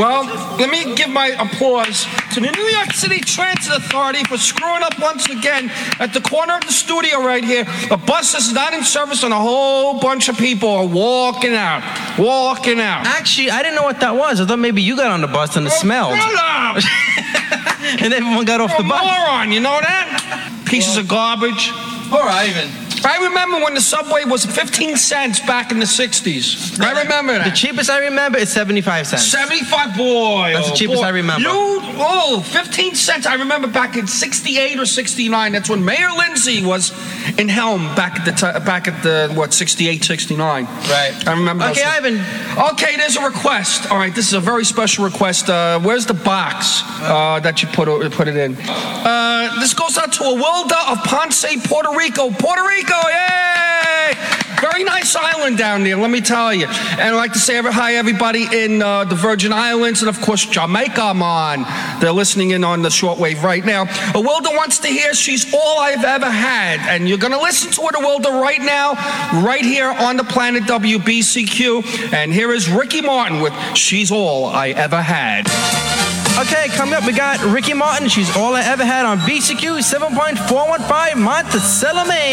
Well, let me give my applause to the New York City Transit Authority for screwing up once again at the corner of the studio right here. The bus is not in service and a whole bunch of people are walking out. Actually, I didn't know what that was. I thought maybe you got on the bus and it smelled. And everyone got off the bus. Moron, you know that? Pieces of garbage. Poor Ivan. I remember when the subway was 15 cents back in the 60s. I remember that. The cheapest I remember is 75 cents. 75, boy. That's the cheapest I remember. 15 cents. I remember back in 68 or 69. That's when Mayor Lindsay was in helm back at the 68, 69. Right. I remember. Okay, Ivan. Okay, there's a request. All right, this is a very special request. Where's the box that you put it in? This goes out to Awilda of Ponce, Puerto Rico. Puerto Rico, yay! Very nice island down there, let me tell you. And I'd like to say hi, everybody in the Virgin Islands and, of course, Jamaica, man. They're listening in on the shortwave right now. Awilda wants to hear She's All I've Ever Had. And you're going to listen to it, Awilda, right now, right here on the planet WBCQ. And here is Ricky Martin with She's All I Ever Had. Okay, coming up, we got Ricky Martin. She's All I Ever Had on BCQ 7.415 Monticello, Maine.